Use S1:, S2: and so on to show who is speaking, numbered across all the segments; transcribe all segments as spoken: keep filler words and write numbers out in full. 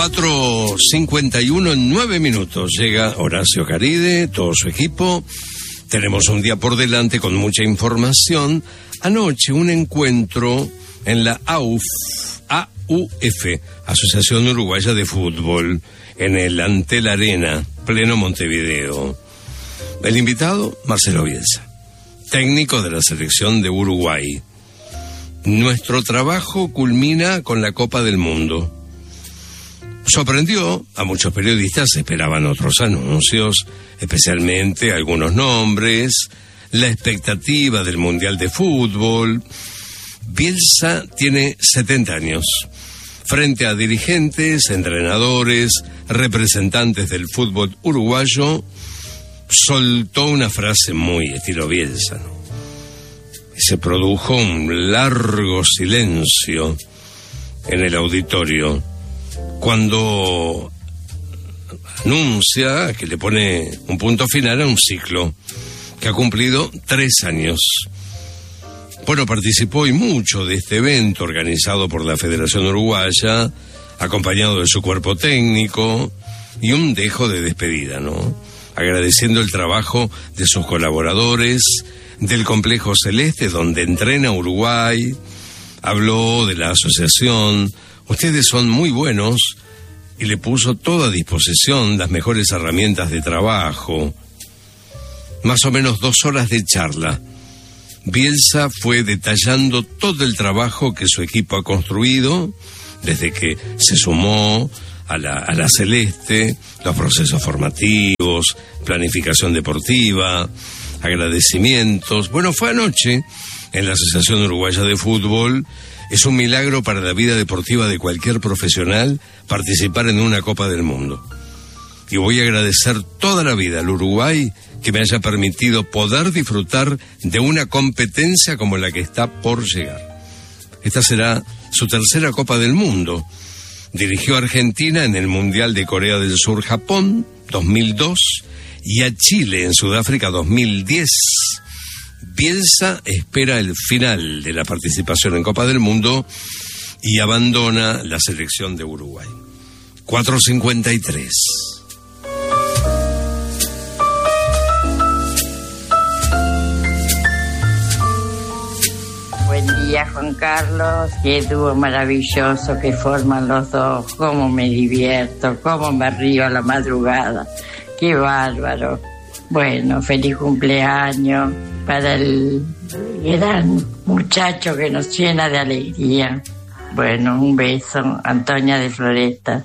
S1: cuatro cincuenta y uno en nueve minutos. Llega Horacio Caride, todo su equipo. Tenemos un día por delante con mucha información. Anoche un encuentro en la A U F, A U F, Asociación Uruguaya de Fútbol, en el Antel Arena, pleno Montevideo. El invitado, Marcelo Bielsa, técnico de la selección de Uruguay. Nuestro trabajo culmina con la Copa del Mundo. Sorprendió a muchos periodistas, esperaban otros anuncios, especialmente algunos nombres, la expectativa del Mundial de Fútbol. Bielsa tiene setenta años. Frente a dirigentes, entrenadores, representantes del fútbol uruguayo, soltó una frase muy estilo Bielsa, ¿no? Y se produjo un largo silencio en el auditorio cuando anuncia que le pone un punto final a un ciclo que ha cumplido tres años. Bueno, participó y mucho de este evento organizado por la Federación Uruguaya, acompañado de su cuerpo técnico, y un dejo de despedida, ¿no? Agradeciendo el trabajo de sus colaboradores, del Complejo Celeste, donde entrena Uruguay. Habló de la asociación. Ustedes son muy buenos, y le puso toda a disposición las mejores herramientas de trabajo. Más o menos dos horas de charla. Bielsa fue detallando todo el trabajo que su equipo ha construido desde que se sumó a la, a la Celeste, los procesos formativos, planificación deportiva, agradecimientos. Bueno, fue anoche en la Asociación Uruguaya de Fútbol. Es un milagro para la vida deportiva de cualquier profesional participar en una Copa del Mundo. Y voy a agradecer toda la vida al Uruguay que me haya permitido poder disfrutar de una competencia como la que está por llegar. Esta será su tercera Copa del Mundo. Dirigió a Argentina en el Mundial de Corea del Sur-Japón dos mil dos y a Chile en Sudáfrica dos mil diez. Bielsa espera el final de la participación en Copa del Mundo y abandona la selección de Uruguay. cuatro cincuenta y tres.
S2: Buen día, Juan Carlos. Qué dúo maravilloso que forman los dos. Cómo me divierto, cómo me río a la madrugada. Qué bárbaro. Bueno, feliz cumpleaños para el gran muchacho que nos llena de alegría. Bueno, un beso, Antonia de Floresta.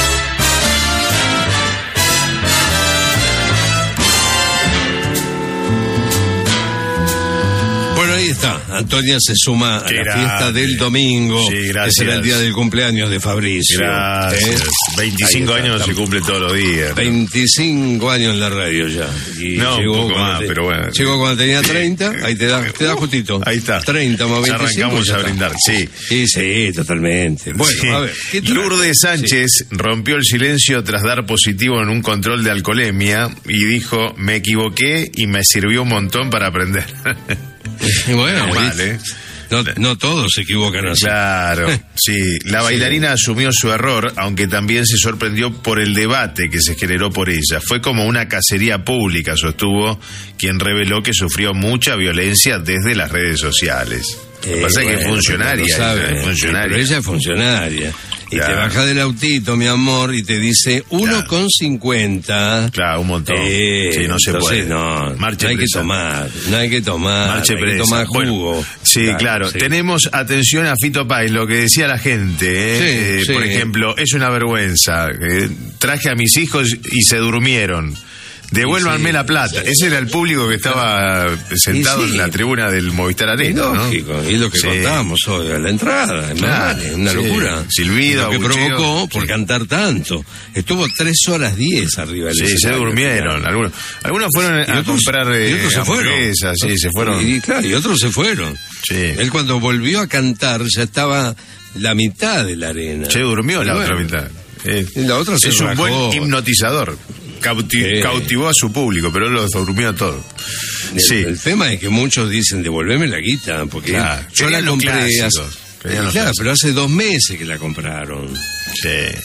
S1: Ahí está, Antonia se suma a
S3: Qué
S1: la
S3: grande.
S1: Fiesta del domingo,
S3: Sí, gracias.
S1: que será el día del cumpleaños de Fabricio.
S3: Gracias.
S1: ¿Eh?
S3: veinticinco
S1: Ahí está,
S3: años se
S1: estamos.
S3: cumple todos los días.
S1: veinticinco años en la radio ya. Y
S3: No,
S1: llegó
S3: un poco
S1: cuando
S3: más,
S1: te-
S3: pero bueno.
S1: Llegó cuando tenía treinta, ahí te da, te da justito.
S3: Ahí está.
S1: treinta más veinticinco.
S3: Arrancamos
S1: ya
S3: a
S1: está.
S3: brindar, sí.
S1: Sí, sí, totalmente. Bueno,
S3: Sí.
S1: a ver. ¿qué trae?
S3: Lourdes Sánchez rompió el silencio tras dar positivo en un control de alcoholemia y dijo, me equivoqué y me sirvió un montón para aprender.
S1: Sí. Bueno,
S3: Normal,
S1: ¿viste?
S3: ¿eh?
S1: No, no todos se equivocan así.
S3: Claro, sí. La bailarina asumió su error, aunque también se sorprendió por el debate que se generó por ella. Fue como una cacería pública, sostuvo, quien reveló que sufrió mucha violencia desde las redes sociales. Lo que
S1: Eh,
S3: pasa es que es
S1: bueno,
S3: funcionaria.
S1: pero lo sabe,
S3: ella es funcionaria.
S1: pero ella es funcionaria. Y
S3: Claro.
S1: te baja del autito, mi amor, y te dice uno
S3: Claro.
S1: con cincuenta.
S3: Claro, un montón.
S1: Eh,
S3: Sí, no se
S1: entonces,
S3: puede.
S1: No,
S3: Marche
S1: no hay que
S3: presa.
S1: tomar, no hay que tomar,
S3: Marche
S1: hay que
S3: presa.
S1: tomar
S3: Bueno,
S1: jugo.
S3: sí, claro.
S1: sí.
S3: Tenemos atención a Fito Páez, lo que decía la gente. ¿eh?
S1: Sí,
S3: Eh,
S1: sí.
S3: Por ejemplo, es una vergüenza. eh, traje a mis hijos y se durmieron. Devuélvanme
S1: Sí,
S3: la plata.
S1: sí.
S3: Ese era el público que estaba sentado
S1: Y sí.
S3: en la tribuna del Movistar
S1: Es
S3: Arena, ¿no?
S1: lógico, y lo que
S3: Sí.
S1: contábamos hoy a la entrada, es
S3: Claro,
S1: normal, es una
S3: sí.
S1: locura.
S3: Silbido,
S1: Lo que
S3: abucheo,
S1: provocó por
S3: sí.
S1: cantar tanto. Estuvo tres horas diez arriba del
S3: Sí, se
S1: escenario.
S3: durmieron. Algunos, algunos fueron
S1: Y
S3: a
S1: otros-
S3: comprar
S1: y
S3: eh,
S1: otros se fueron.
S3: hamburguesas, sí, se fueron.
S1: Y, claro, y otros se fueron.
S3: Sí.
S1: Él cuando volvió a cantar ya estaba la mitad de la arena.
S3: Se durmió la
S1: Y
S3: otra
S1: bueno,
S3: mitad. Eh,
S1: y la otra se
S3: es un
S1: rajó.
S3: buen hipnotizador. Cauti-
S1: Sí.
S3: Cautivó a su público, pero él los durmió todo.
S1: El,
S3: Sí.
S1: el tema es que muchos dicen, devolveme la guita, porque
S3: Claro,
S1: yo la
S3: querían los
S1: compré hace,
S3: clásicos, querían los
S1: claro,
S3: clásicos.
S1: pero hace dos meses que la compraron.
S3: Sí.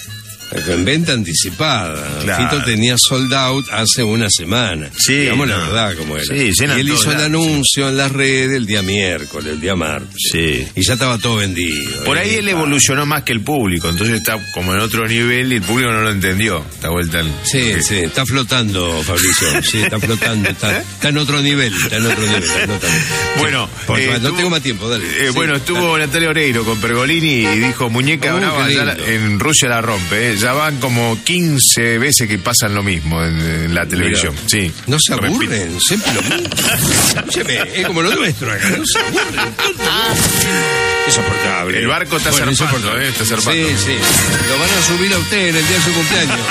S1: En venta anticipada.
S3: Claro.
S1: Fito tenía sold out hace una semana.
S3: Sí,
S1: digamos
S3: no.
S1: la verdad como era.
S3: Sí,
S1: y él hizo el
S3: lados,
S1: anuncio sí. en las redes el día miércoles, el día martes.
S3: Sí.
S1: Y ya estaba todo vendido.
S3: Por ahí
S1: ¿eh?
S3: él evolucionó más que el público, entonces está como en otro nivel y el público no lo entendió. Está vuelta al...
S1: Sí,
S3: okay.
S1: sí, está flotando, Fabricio. Sí, está flotando. Está, está en otro nivel, está en otro nivel. Está flotando.
S3: Bueno,
S1: Por,
S3: eh,
S1: no
S3: estuvo,
S1: tengo más tiempo, dale.
S3: Eh,
S1: sí,
S3: bueno, estuvo
S1: dale.
S3: Natalia Oreiro con Pergolini y dijo, muñeca
S1: Uh,
S3: brava,
S1: qué
S3: ya la-
S1: lindo.
S3: en Rusia la rompe. ¿eh? Ya van como quince veces que pasan lo mismo en, en la televisión.
S1: Mirá.
S3: Sí.
S1: No se
S3: Repito.
S1: aburren, siempre lo mismo. Escúcheme, es como lo nuestro acá, no se aburren. Insoportable.
S3: El barco está zarpando,
S1: insoportable.
S3: eh, está zarpando.
S1: Sí, sí. Lo van a subir a usted en el día de su cumpleaños.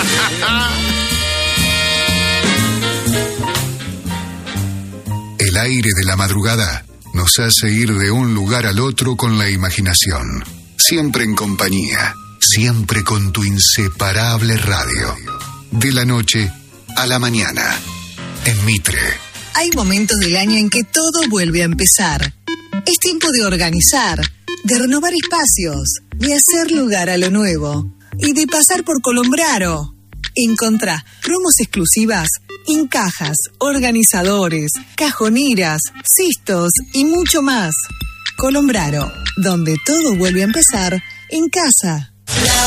S4: El aire de la madrugada nos hace ir de un lugar al otro con la imaginación. Siempre en compañía, siempre con tu inseparable radio. De la noche a la mañana, en Mitre.
S5: Hay momentos del año en que todo vuelve a empezar. Es tiempo de organizar, de renovar espacios, de hacer lugar a lo nuevo y de pasar por Colombraro. Encontrá promos exclusivas en cajas, organizadores, cajoneras, cistos y mucho más. Colombraro, donde todo vuelve a empezar en casa.